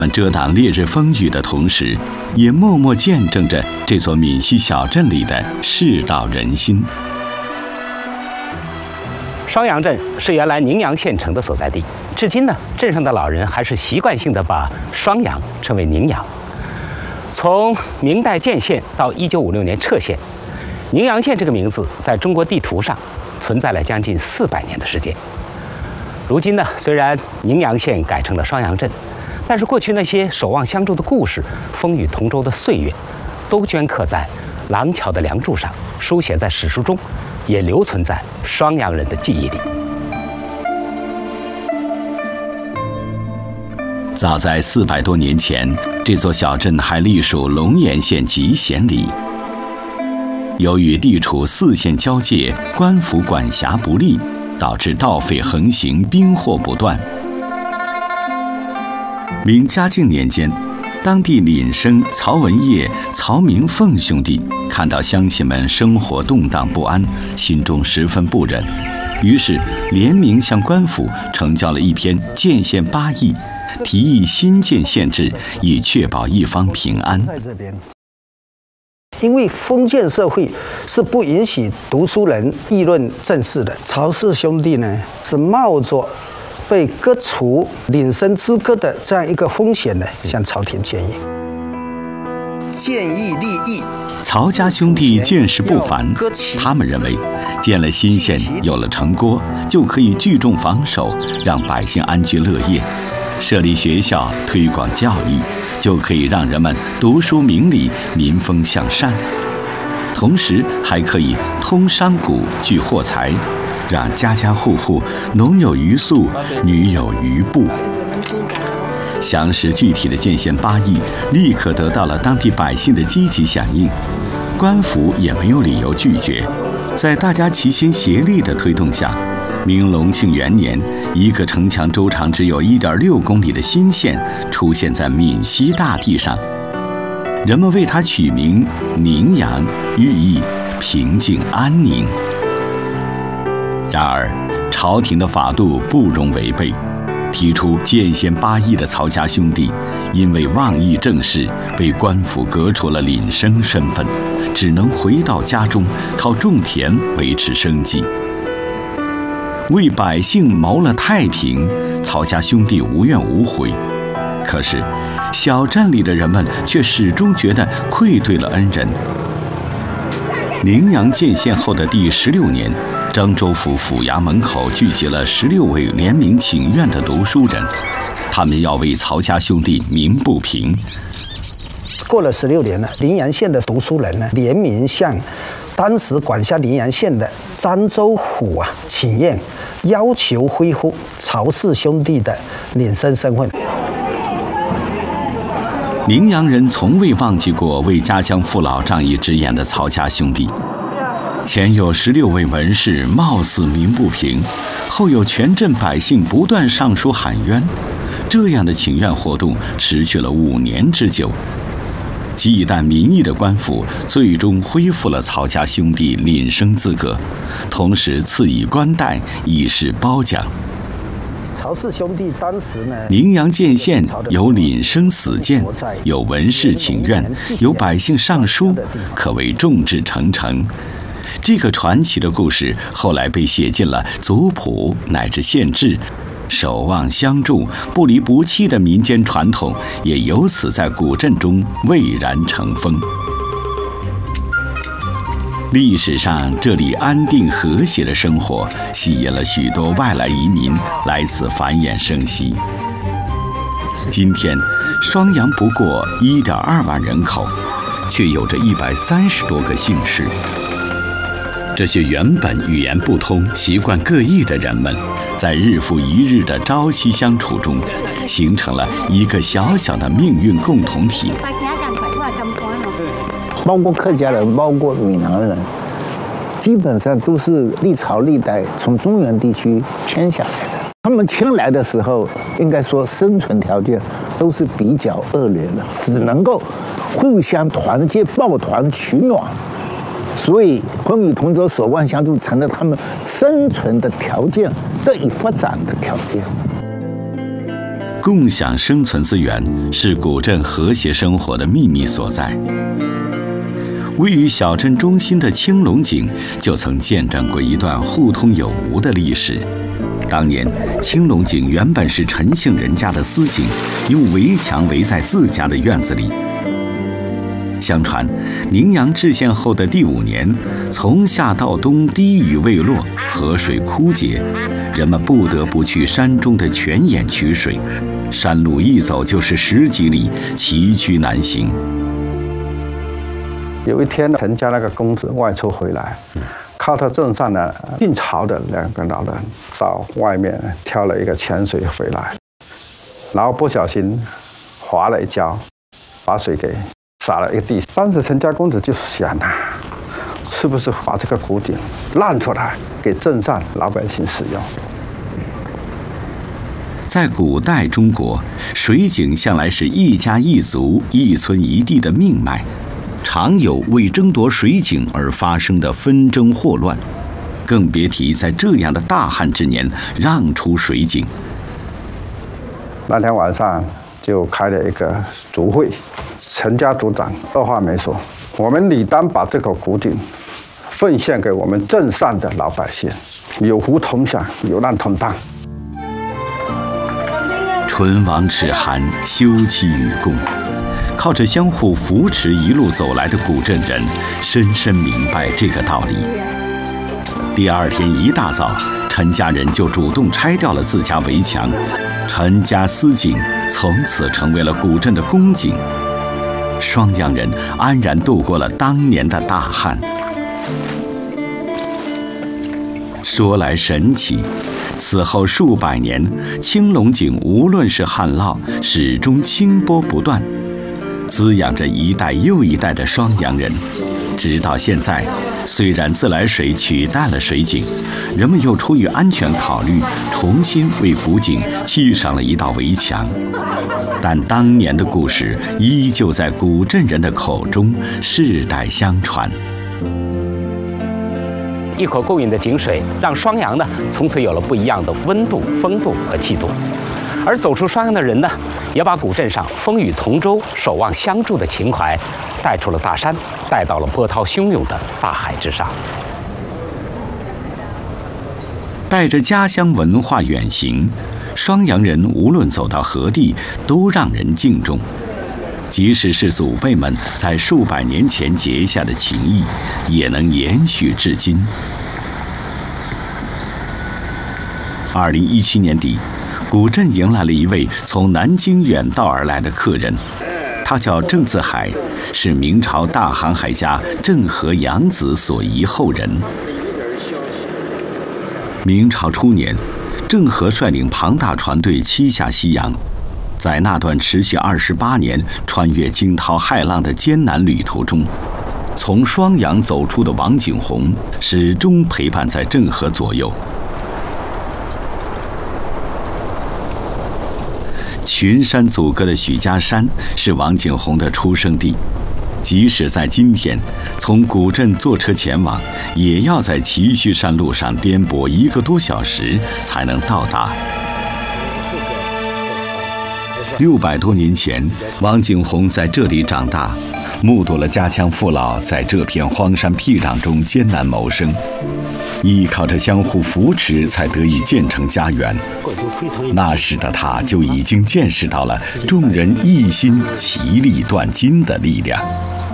遮挡烈日风雨的同时，也默默见证着这座闽西小镇里的世道人心。 双阳镇是原来宁阳县城的所在地，至今呢，镇上的老人还是习惯性的把双阳称为宁阳。从明代建县到1956年撤县，宁阳县这个名字在中国地图上存在了将近400年的时间。如今呢，虽然宁阳县改成了双阳镇，但是过去那些守望相助的故事、风雨同舟的岁月，都镌刻在廊桥的梁柱上，书写在史书中，也留存在双阳人的记忆里。 早在400多年前，这座小镇还隶属龙岩县集贤里。由于地处4县交界，官府管辖不力，导致盗匪横行，兵祸不断。明嘉靖年间，当地廪生曹文业、曹明凤兄弟看到乡亲们生活动荡不安，心中十分不忍，于是联名向官府呈交了一篇建县8议，提议新建县制，以确保一方平安。 在这边，因为封建社会是不允许读书人议论政事的，曹氏兄弟呢是冒着被割除廪生资格的这样一个风险呢，向朝廷建议立议。 曹家兄弟见识不凡，他们认为建了新县，有了城郭，就可以聚众防守，让百姓安居乐业；设立学校，推广教育，就可以让人们读书明理，民风向善。同时还可以通商贾，聚货财，让家家户户农有余粟，女有余布。详实具体的建县8议立刻得到了当地百姓的积极响应，官府也没有理由拒绝。在大家齐心协力的推动下，明隆庆元年，一个城墙周长只有1.6公里的新县出现在闽西大地上，人们为它取名宁阳，寓意平静安宁。然而，朝廷的法度不容违背，提出建县8议的曹家兄弟，因为妄议政事，被官府革除了廪生身份，只能回到家中，靠种田维持生计。为百姓谋了太平，曹家兄弟无怨无悔。可是，小镇里的人们却始终觉得愧对了恩人。宁阳建县后的第16年，漳州府府衙门口聚集了16位联名请愿的读书人，他们要为曹家兄弟鸣不平。 过了16年了，宁阳县的读书人呢联名向当时管辖宁阳县的漳州府请愿，要求恢复曹氏兄弟的廪生身份。 宁阳人从未忘记过为家乡父老仗义直言的曹家兄弟。前有16位文士貌似鸣不平，后有全镇百姓不断上书喊冤，这样的请愿活动持续了5年之久。忌惮民意的官府最终恢复了曹家兄弟廪生资格，同时赐以官带，以示褒奖。 曹氏兄弟当时呢， 宁阳建县有廪生死谏，有文士请愿，有百姓上书，可谓众志成城。这个传奇的故事后来被写进了族谱乃至县志，守望相助、不离不弃的民间传统也由此在古镇中蔚然成风。历史上，这里安定和谐的生活吸引了许多外来移民来此繁衍生息。今天，双阳不过1.2万人口，却有着130多个姓氏。这些原本语言不通、习惯各异的人们，在日复一日的朝夕相处中，形成了一个小小的命运共同体。 包括客家人，包括闽南人，基本上都是历朝历代从中原地区迁下来的。他们迁来的时候，应该说生存条件都是比较恶劣的，只能够互相团结、抱团取暖。所以，风雨同舟、守望相助，成了他们生存的条件、得以发展的条件。 共享生存资源是古镇和谐生活的秘密所在。位于小镇中心的青龙井就曾见证过一段互通有无的历史。当年，青龙井原本是陈姓人家的私井，用围墙围在自家的院子里。相传，宁阳制县后的第5年，从夏到冬滴雨未落，河水枯竭，人们不得不去山中的泉眼取水，山路一走就是10几里，崎岖难行。 有一天，陈家那个公子外出回来，靠他镇上的晋朝的2个老人到外面挑了一个泉水回来，然后不小心滑了一跤，把水给洒了一个地。当时陈家公子就想是不是把这个古井让出来给镇上老百姓使用？ 在古代中国，水井向来是一家一族、一村一地的命脉，常有为争夺水井而发生的纷争祸乱，更别提在这样的大旱之年让出水井。 那天晚上就开了一个族会，陈家族长二话没说，我们理当把这口古井奉献给我们镇上的老百姓，有福同享，有难同当。 唇亡齿寒，休戚与共。靠着相互扶持一路走来的古镇人，深深明白这个道理。第2天一大早，陈家人就主动拆掉了自家围墙，陈家私井从此成为了古镇的公井。双阳人安然度过了当年的大旱。说来神奇，此后数百年，青龙井无论是旱涝，始终清波不断，滋养着一代又一代的双阳人。直到现在，虽然自来水取代了水井，人们又出于安全考虑，重新为古井砌上了一道围墙，但当年的故事依旧在古镇人的口中世代相传。 一口共饮的井水，让双阳呢从此有了不一样的温度、风度和气度。而走出双阳的人呢，也把古镇上风雨同舟、守望相助的情怀带出了大山，带到了波涛汹涌的大海之上。 带着家乡文化远行，双阳人无论走到何地，都让人敬重。即使是祖辈们在数百年前结下的情谊，也能延续至今。2017年底，古镇迎来了一位从南京远道而来的客人，他叫郑自海，是明朝大航海家郑和养子所遗后人。明朝初年，郑和率领庞大船队七下西洋，在那段持续28年、穿越惊涛骇浪的艰难旅途中，从双阳走出的王景洪始终陪伴在郑和左右。群山阻隔的许家山是王景洪的出生地，即使在今天，从古镇坐车前往，也要在崎岖山路上颠簸1个多小时才能到达。600多年前，王景洪在这里长大，目睹了家乡父老在这片荒山僻壤中艰难谋生，依靠着相互扶持，才得以建成家园。那时的他就已经见识到了众人一心其利断金的力量。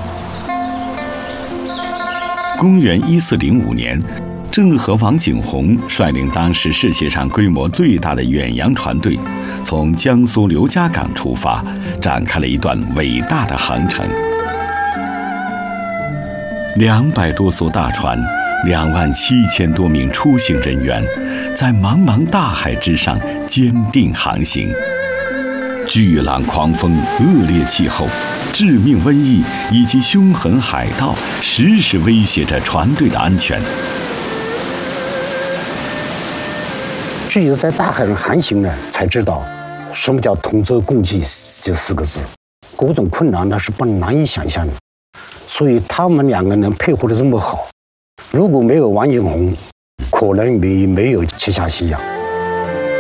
公元1405年，郑和王景洪率领当时世界上规模最大的远洋船队，从江苏刘家港出发，展开了一段伟大的航程。200多艘大船，27000多名出行人员，在茫茫大海之上坚定航行。巨浪、狂风、恶劣气候、致命瘟疫以及凶狠海盗，时时威胁着船队的安全。 只有在大海上航行呢，才知道什么叫同舟共济这4个字。各种困难那是难以想象的，所以他们2个人配合得这么好。如果没有王景洪，可能没有七下西洋。